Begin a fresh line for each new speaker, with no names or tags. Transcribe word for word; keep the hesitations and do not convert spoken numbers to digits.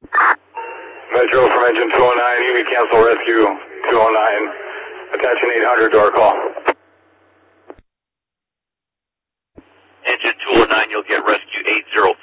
Metro from engine two oh nine, you can cancel rescue two oh nine. Attaching eight hundred to our call.
Engine two oh nine, you'll get rescue eight zero